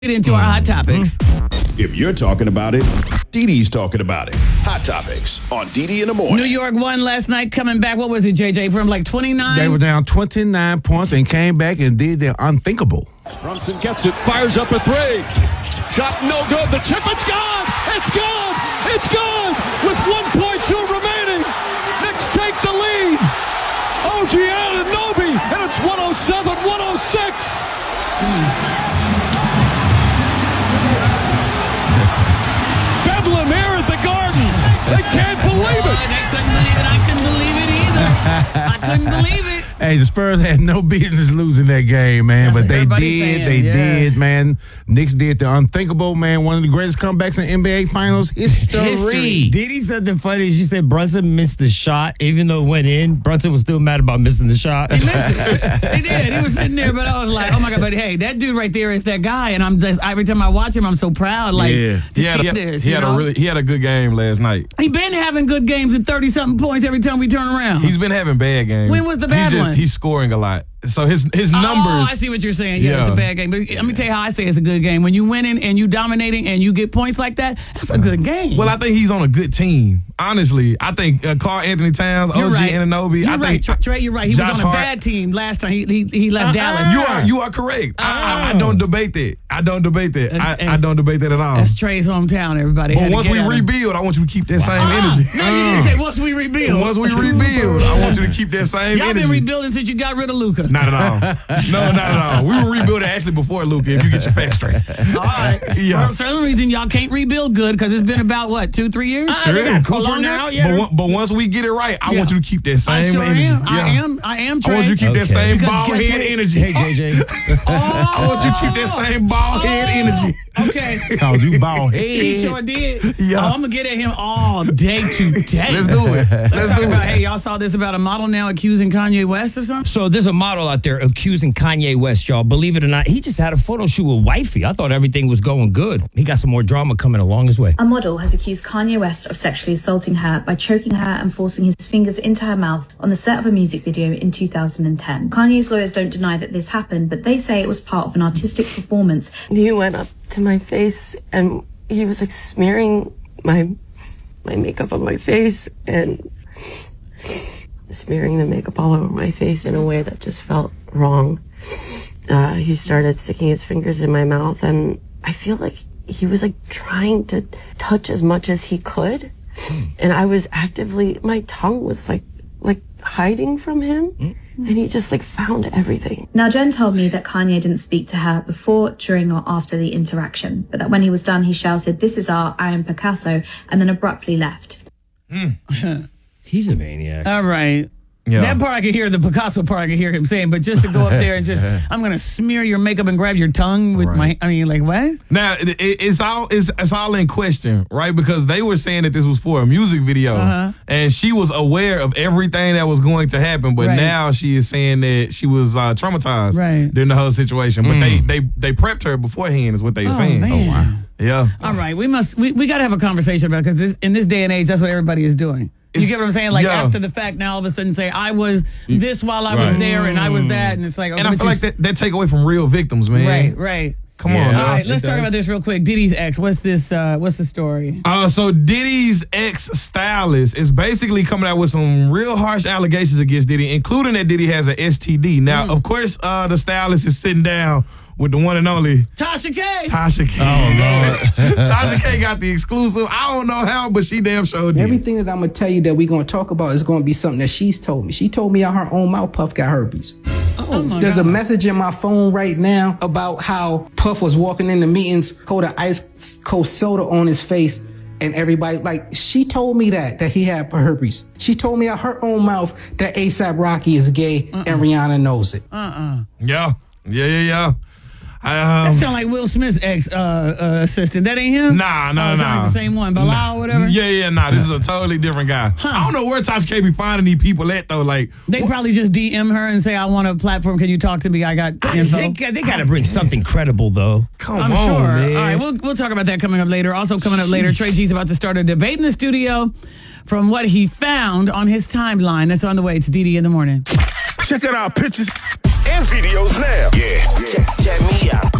Get into our hot topics. If you're talking about it, Dee Dee's talking about it. Hot Topics on Dee Dee in the Morning. New York won last night, coming back. What was it, JJ? From like 29? They were down 29 points and came back and did their unthinkable. Brunson gets it, fires up a three. Shot no good. The chip, it's gone. It's gone. It's gone. With 1.2 remaining. Knicks take the lead. OG Anunoby, and it's 107-106. Bedlam here at the Garden. They can't believe it. They couldn't believe it. I couldn't believe it either. I couldn't believe it. Hey, the Spurs had no business losing that game, man. That's but what they did. everybody's saying, They did, man. Knicks did the unthinkable, man. One of the greatest comebacks in NBA Finals history. Didi said the funny. She said Brunson missed the shot, even though it went in. Brunson was still mad about missing the shot. He missed it. He did. He was sitting there, but I was like, oh my God. But hey, that dude right there is that guy. And I'm just, every time I watch him, I'm so proud. Like, to see this. He had a good game last night. He been having good games at 30-something points every time we turn around. He's been having bad games. When was the bad one? He's scoring a lot. So his numbers. Oh, I see what you're saying. Yeah, it's a bad game. But let me tell you how I say it's a good game. When you winning and you dominating and you get points like that, that's a good game. Well, I think he's on a good team. Honestly, I think Karl Anthony Towns, OG Anunoby. You're right, Trey. You're right. He was on a bad team last time. He left Dallas. You are correct. I don't debate that. I don't debate that. I don't debate that at all. That's Trey's hometown. Everybody. But once we rebuild, I want you to keep that same energy. No, you didn't say once we rebuild. Once we rebuild, I want you to keep that same energy. Y'all been rebuilding since you got rid of Luka. Not at all. No, not at all. We were rebuilding actually before Luka, if you get your facts straight. All right. Yeah. For some reason, y'all can't rebuild good because it's been about, what, 2-3 years? Sure. They got Cooper now, But once we get it right, I want you to keep that same energy. I am, Trey. I want you to keep that same ball head energy. Hey, JJ. I want you to keep that same ball head energy. Okay. Called you bald head. He sure did. Yeah. I'm going to get at him all day today. Let's do it. Let's talk about, hey, y'all saw this about a model now accusing Kanye West or something? So there's a model out there accusing Kanye West, y'all. Believe it or not, he just had a photo shoot with wifey. I thought everything was going good. He got some more drama coming along his way. A model has accused Kanye West of sexually assaulting her by choking her and forcing his fingers into her mouth on the set of a music video in 2010. Kanye's lawyers don't deny that this happened, but they say it was part of an artistic performance. He went up to my face and he was like smearing my makeup on my face and smearing the makeup all over my face in a way that just felt wrong. He started sticking his fingers in my mouth and I feel like he was like trying to touch as much as he could. And I was actively, my tongue was like hiding from him. And he just like found everything. Now, Jen told me that Kanye didn't speak to her before, during, or after the interaction, but that when he was done, he shouted, "This is art, I am Picasso," and then abruptly left. He's a maniac. All right. Yeah. That part I could hear, the Picasso part I could hear him saying, but just to go up there and just, I'm going to smear your makeup and grab your tongue with my, I mean, like, what? Now, it's all in question, right? Because they were saying that this was for a music video, and she was aware of everything that was going to happen, but now she is saying that she was traumatized during the whole situation. But they prepped her beforehand is what they were saying. Man. Oh, wow. Yeah. All right. We got to have a conversation about it because in this day and age, that's what everybody is doing. You get what I'm saying? Like after the fact, now all of a sudden say, I was this while I was there and I was that. And it's like, and I feel like that take away from real victims, man. Right. Come on. All right, let's talk about this real quick. Diddy's ex, what's the story? So Diddy's ex-stylist is basically coming out with some real harsh allegations against Diddy, including that Diddy has an STD. Now, of course, the stylist is sitting down with the one and only Tasha K. Oh, Lord. Tasha K got the exclusive. I don't know how, but she damn sure did. Everything that I'm going to tell you that we're going to talk about is going to be something that she's told me. She told me out her own mouth Puff got herpes. There's a message in my phone right now about how Puff was walking into meetings, holding ice cold soda on his face, and everybody, like, she told me that he had herpes. She told me out her own mouth that A$AP Rocky is gay and Rihanna knows it. Yeah. That sound like Will Smith's ex assistant. That ain't him? Nah. Like the same one, Bilal or whatever? Nah. This is a totally different guy. I don't know where Tasha K be finding these people at, though. Like, they probably just DM her and say, I want a platform. Can you talk to me? I got info. They got to bring something credible, though. I'm sure. Man. All right, we'll talk about that coming up later. Also coming up later, Trey G's about to start a debate in the studio from what he found on his timeline. That's on the way. It's Dee Dee in the morning. Check out our pictures and videos now. Yeah. Check me out.